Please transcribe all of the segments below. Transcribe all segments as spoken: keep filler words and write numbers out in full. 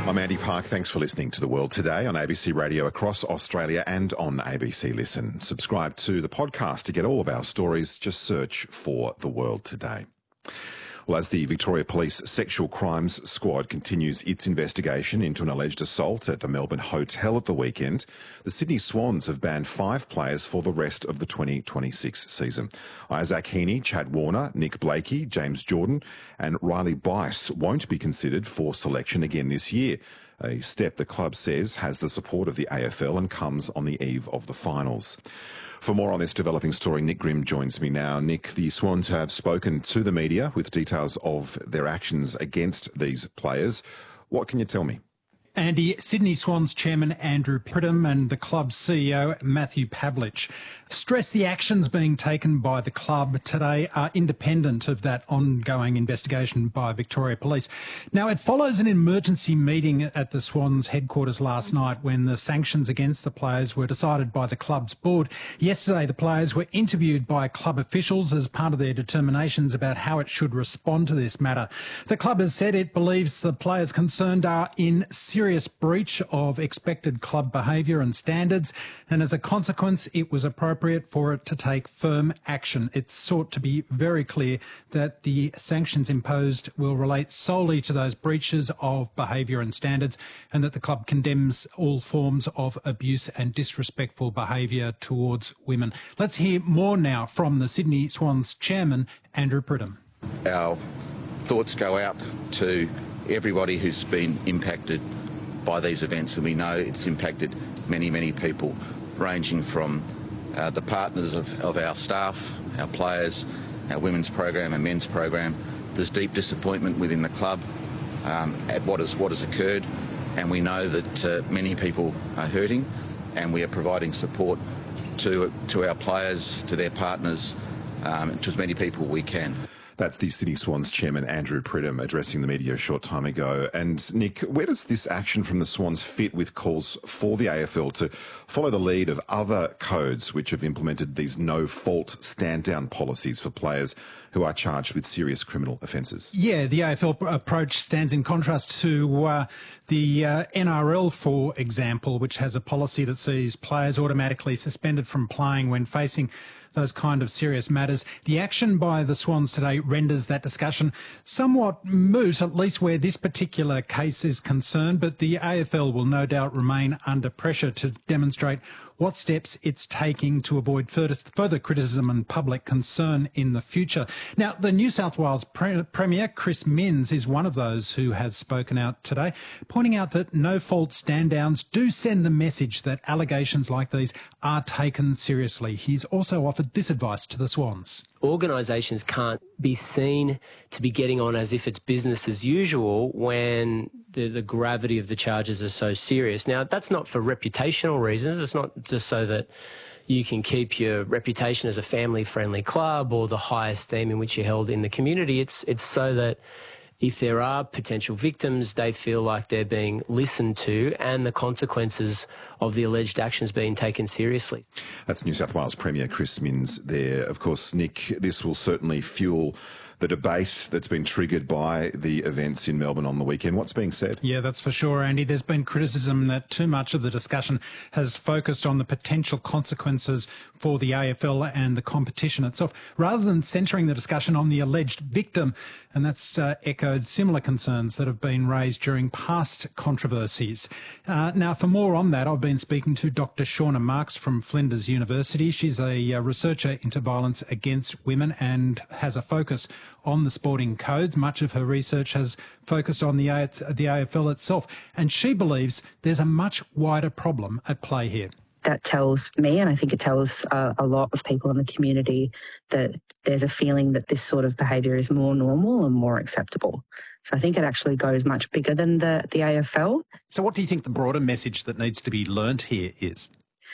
I'm Andy Park. Thanks for listening to The World Today on A B C Radio across Australia and on A B C Listen. Subscribe to the podcast to get all of our stories. Just search for The World Today. Well, as the Victoria Police Sexual Crimes Squad continues its investigation into an alleged assault at a Melbourne hotel at the weekend, the Sydney Swans have banned five players for the rest of the twenty twenty-six season. Isaac Heaney, Chad Warner, Nick Blakey, James Jordan and Riley Bice won't be considered for selection again this year, a step the club says has the support of the A F L and comes on the eve of the finals. For more on this developing story, Nick Grimm joins me now. Nick, the Swans have spoken to the media with details of their actions against these players. What can you tell me? Andy, Sydney Swans chairman Andrew Pridham and the club's C E O Matthew Pavlich stress the actions being taken by the club today are independent of that ongoing investigation by Victoria Police. Now, it follows an emergency meeting at the Swans headquarters last night when the sanctions against the players were decided by the club's board. Yesterday, the players were interviewed by club officials as part of their determinations about how it should respond to this matter. The club has said it believes the players concerned are in serious breach of expected club behaviour and standards, and as a consequence, it was appropriate for it to take firm action. It's sought to be very clear that the sanctions imposed will relate solely to those breaches of behaviour and standards, and that the club condemns all forms of abuse and disrespectful behaviour towards women. Let's hear more now from the Sydney Swans chairman, Andrew Pridham. Our thoughts go out to everybody who's been impacted by these events, and we know it's impacted many, many people, ranging from uh, the partners of, of our staff, our players, our women's program and men's program. There's deep disappointment within the club um, at what has, what has occurred, and we know that uh, many people are hurting, and we are providing support to, to our players, to their partners, um, to as many people we can. That's the Sydney Swans chairman, Andrew Pridham, addressing the media a short time ago. And, Nick, where does this action from the Swans fit with calls for the A F L to follow the lead of other codes which have implemented these no-fault stand-down policies for players who are charged with serious criminal offences? Yeah, the A F L approach stands in contrast to uh, the uh, N R L, for example, which has a policy that sees players automatically suspended from playing when facing those kind of serious matters. The action by the Swans today renders that discussion somewhat moot, at least where this particular case is concerned, but the A F L will no doubt remain under pressure to demonstrate what steps it's taking to avoid further, further criticism and public concern in the future. Now, the New South Wales Pre- Premier, Chris Minns, is one of those who has spoken out today, pointing out that no-fault stand-downs do send the message that allegations like these are taken seriously. He's also offered this advice to the Swans. Organisations can't be seen to be getting on as if it's business as usual when the, the gravity of the charges are so serious. Now, that's not for reputational reasons. It's not just so that you can keep your reputation as a family-friendly club or the high esteem in which you're held in the community. It's, it's so that if there are potential victims, they feel like they're being listened to and the consequences of the alleged actions being taken seriously. That's New South Wales Premier Chris Minns there. Of course, Nick, this will certainly fuel the debate that's been triggered by the events in Melbourne on the weekend. What's being said? Yeah, that's for sure, Andy. There's been criticism that too much of the discussion has focused on the potential consequences for the A F L and the competition itself, rather than centring the discussion on the alleged victim. And that's uh, echoed similar concerns that have been raised during past controversies. Uh, now, for more on that, I've been speaking to Doctor Shauna Marks from Flinders University. She's a uh, researcher into violence against women and has a focus on the sporting codes. Much of her research has focused on the A- the A F L itself, and she believes there's a much wider problem at play here. That tells me, and I think it tells uh, a lot of people in the community, that there's a feeling that this sort of behaviour is more normal and more acceptable. So I think it actually goes much bigger than the, the A F L. So what do you think the broader message that needs to be learnt here is?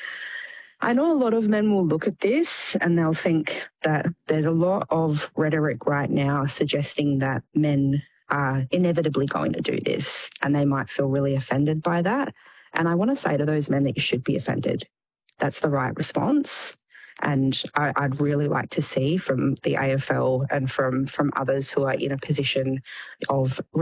I know a lot of men will look at this and they'll think that there's a lot of rhetoric right now suggesting that men are inevitably going to do this, and they might feel really offended by that. And I want to say to those men that you should be offended. That's the right response. And I, I'd really like to see from the A F L and from, from others who are in a position of